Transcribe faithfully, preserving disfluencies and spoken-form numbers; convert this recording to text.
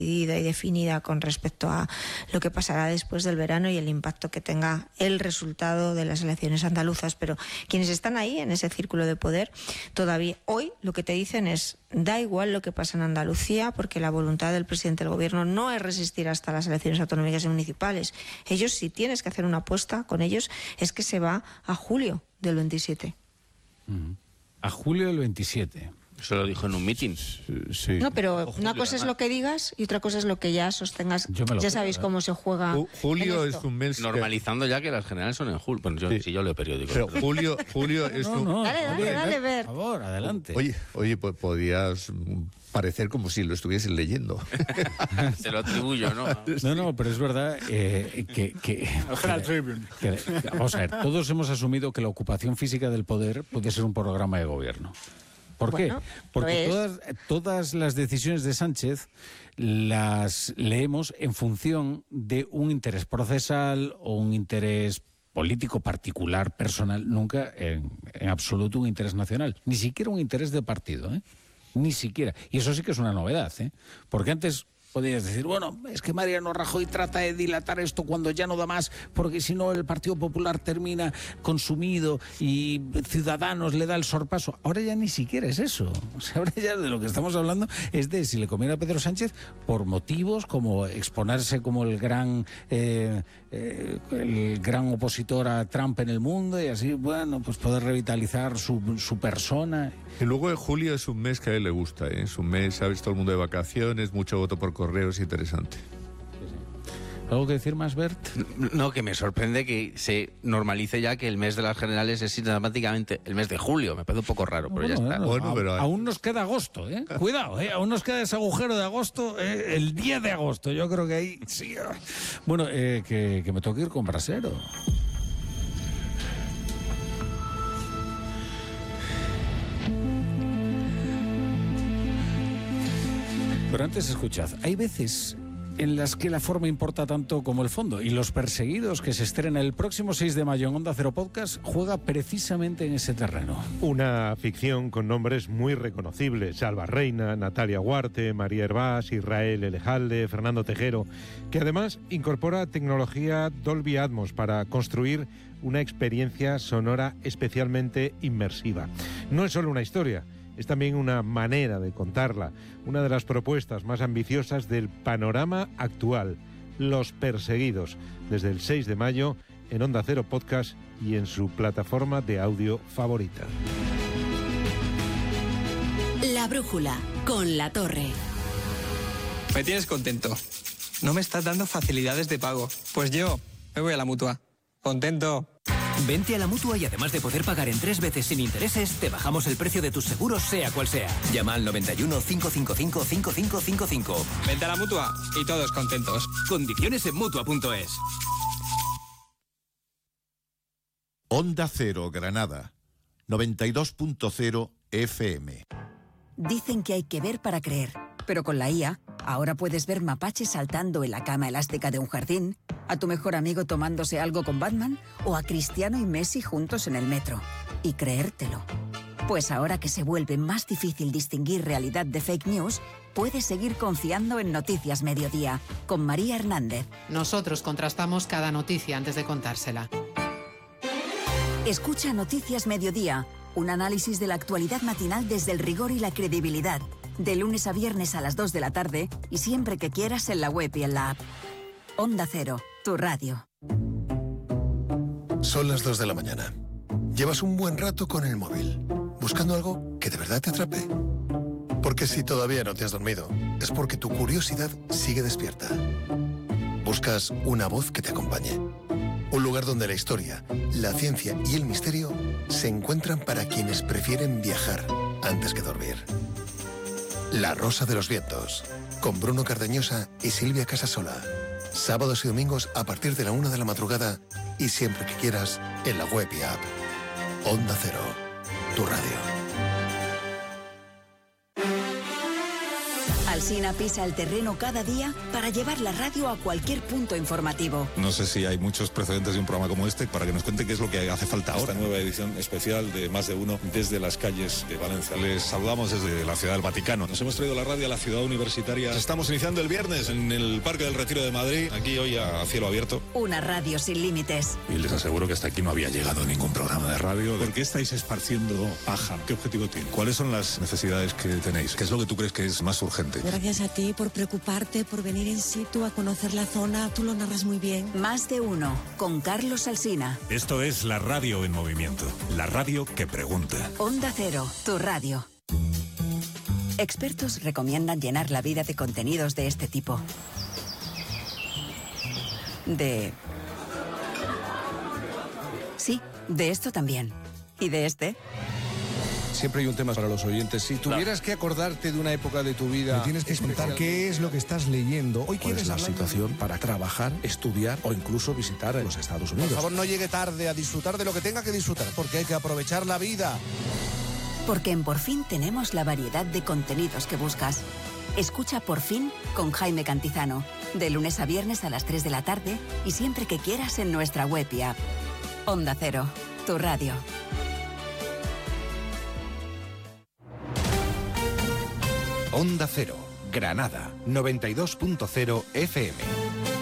y definida con respecto a lo que pasará después del verano y el impacto que tenga el resultado de las elecciones andaluzas. Pero quienes están ahí en ese círculo de poder, todavía hoy lo que te dicen es: da igual lo que pasa en Andalucía, porque la voluntad del presidente del gobierno no es resistir hasta las elecciones autonómicas y municipales. Ellos, si tienes que hacer una apuesta con ellos, es que se va a julio del veintisiete. Mm. A julio del veintisiete. Eso lo dijo en un mitin. Sí. No, pero O una julio, cosa es además. lo que digas y otra cosa es lo que ya sostengas. Yo me lo Ya creo, sabéis ¿eh? cómo se juega. Ju- Julio en es esto. un mes. que- Normalizando ya que las generales son en julio. Bueno, yo, Sí. si yo leo periódicos. Pero perdón. Julio, Julio es No, un. no, Dale, dale, oye, dale, por Bert. favor, adelante. Oye, oye, pues podías mm, parecer como si lo estuviesen leyendo. Se lo atribuyo, ¿no? No, no, pero es verdad eh, que, que, que- que- vamos a ver, todos hemos asumido que la ocupación física del poder puede ser un programa de gobierno. ¿Por Bueno, qué? Porque lo todas, todas las decisiones de Sánchez las leemos en función de un interés procesal o un interés político particular, personal, nunca en, en absoluto un interés nacional, ni siquiera un interés de partido, ¿eh? Ni siquiera. Y eso sí que es una novedad, ¿eh? Porque antes podías decir, bueno, es que Mariano Rajoy trata de dilatar esto cuando ya no da más, porque si no el Partido Popular termina consumido y Ciudadanos le da el sorpaso. Ahora ya ni siquiera es eso. O sea, ahora ya de lo que estamos hablando es de si le conviene a Pedro Sánchez por motivos como exponerse como el gran eh, eh, el gran opositor a Trump en el mundo y así, bueno, pues poder revitalizar su, su persona. Y luego en julio es un mes que a él le gusta, ¿eh? Es un mes, sabes, todo el mundo de vacaciones, mucho voto por correo, es interesante. ¿Algo que decir más, Bert? No, que me sorprende que se normalice ya que el mes de las generales es sistemáticamente el mes de julio. Me parece un poco raro, pero ya Bueno, está. bueno, Bueno, a- pero- aún nos queda agosto, ¿eh? Cuidado, ¿eh? Aún nos queda ese agujero de agosto, ¿eh? El día de agosto. Yo creo que ahí sí. Bueno, eh, que, que me tengo que ir con brasero. Pero antes escuchad, hay veces en las que la forma importa tanto como el fondo, y Los Perseguidos, que se estrena el próximo seis de mayo en Onda Cero Podcast, juega precisamente en ese terreno. Una ficción con nombres muy reconocibles: Alba Reina, Natalia Huarte, María Hervás, Israel Elejalde, Fernando Tejero, que además incorpora tecnología Dolby Atmos para construir una experiencia sonora especialmente inmersiva. No es solo una historia, es también una manera de contarla, una de las propuestas más ambiciosas del panorama actual. Los Perseguidos, desde el seis de mayo en Onda Cero Podcast y en su plataforma de audio favorita. La brújula, con La Torre. Me tienes contento. No me estás dando facilidades de pago. Pues yo me voy a la Mutua. Contento. Vente a la Mutua y además de poder pagar en tres veces sin intereses, te bajamos el precio de tus seguros sea cual sea. Llama al noventa y uno, cinco cinco cinco, cinco cinco cinco cinco. Vente a la Mutua y todos contentos. Condiciones en Mutua punto es. Onda Cero Granada, noventa y dos punto cero F M. Dicen que hay que ver para creer, pero con la I A, ahora puedes ver mapaches saltando en la cama elástica de un jardín, a tu mejor amigo tomándose algo con Batman o a Cristiano y Messi juntos en el metro. Y creértelo. Pues ahora que se vuelve más difícil distinguir realidad de fake news, puedes seguir confiando en Noticias Mediodía, con María Hernández. Nosotros contrastamos cada noticia antes de contársela. Escucha Noticias Mediodía, un análisis de la actualidad matinal desde el rigor y la credibilidad. De lunes a viernes a las dos de la tarde y siempre que quieras en la web y en la app. Onda Cero, tu radio. Son las dos de la mañana. Llevas un buen rato con el móvil, buscando algo que de verdad te atrape. Porque si todavía no te has dormido, es porque tu curiosidad sigue despierta. Buscas una voz que te acompañe. Un lugar donde la historia, la ciencia y el misterio se encuentran para quienes prefieren viajar antes que dormir. La Rosa de los Vientos, con Bruno Cardeñosa y Silvia Casasola. Sábados y domingos a partir de la una de la madrugada y siempre que quieras en la web y app. Onda Cero, tu radio. Al Alsina pisa el terreno cada día para llevar la radio a cualquier punto informativo. No sé si hay muchos precedentes de un programa como este para que nos cuente qué es lo que hace falta ahora. Esta nueva edición especial de Más de Uno desde las calles de Valencia. Les saludamos desde la Ciudad del Vaticano. Nos hemos traído la radio a la ciudad universitaria. Estamos iniciando el viernes en el Parque del Retiro de Madrid, aquí hoy a cielo abierto. Una radio sin límites. Y les aseguro que hasta aquí no había llegado ningún programa de radio. ¿Por qué estáis esparciendo paja? ¿Qué objetivo tiene? ¿Cuáles son las necesidades que tenéis? ¿Qué es lo que tú crees que es más urgente? Gracias a ti por preocuparte, por venir in situ a conocer la zona. Tú lo narras muy bien. Más de Uno, con Carlos Alsina. Esto es la radio en movimiento. La radio que pregunta. Onda Cero, tu radio. Expertos recomiendan llenar la vida de contenidos de este tipo. De... Sí, de esto también. ¿Y de este? Siempre hay un tema para los oyentes. Si tuvieras que acordarte de una época de tu vida... Me tienes que contar qué es lo que estás leyendo. Hoy ¿Cuál es la situación para trabajar, estudiar o incluso visitar los Estados Unidos? Por favor, no llegue tarde a disfrutar de lo que tenga que disfrutar, porque hay que aprovechar la vida. Porque en Por Fin tenemos la variedad de contenidos que buscas. Escucha Por Fin con Jaime Cantizano, de lunes a viernes a las tres de la tarde y siempre que quieras en nuestra web y app. Onda Cero, tu radio. Onda Cero, Granada, noventa y dos punto cero F M.